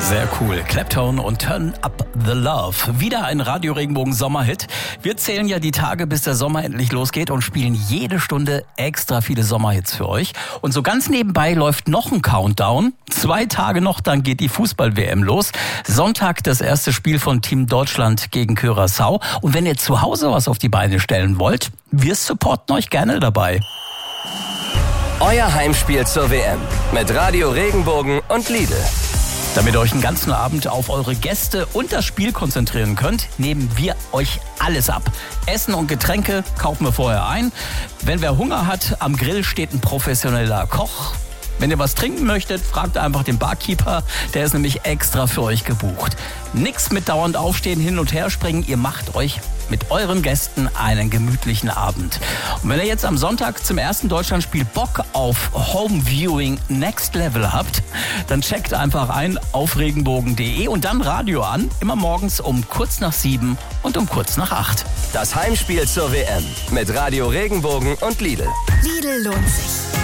Sehr cool. Clapton und Turn Up the Love. Wieder ein Radio Regenbogen Sommerhit. Wir zählen ja die Tage, bis der Sommer endlich losgeht und spielen jede Stunde extra viele Sommerhits für euch. Und so ganz nebenbei läuft noch ein Countdown. 2 Tage noch, dann geht die Fußball-WM los. Sonntag das erste Spiel von Team Deutschland gegen Curaçao. Und wenn ihr zu Hause was auf die Beine stellen wollt, wir supporten euch gerne dabei. Euer Heimspiel zur WM mit Radio Regenbogen und Lidl. Damit ihr euch den ganzen Abend auf eure Gäste und das Spiel konzentrieren könnt, nehmen wir euch alles ab. Essen und Getränke kaufen wir vorher ein. Wenn wer Hunger hat, am Grill steht ein professioneller Koch. Wenn ihr was trinken möchtet, fragt einfach den Barkeeper, der ist nämlich extra für euch gebucht. Nix mit dauernd aufstehen, hin und her springen, ihr macht euch mit euren Gästen einen gemütlichen Abend. Und wenn ihr jetzt am Sonntag zum ersten Deutschlandspiel Bock auf Homeviewing Next Level habt, dann checkt einfach ein auf regenbogen.de und dann Radio an, immer morgens um kurz nach 7 und um kurz nach 8. Das Heimspiel zur WM mit Radio Regenbogen und Lidl. Lidl lohnt sich.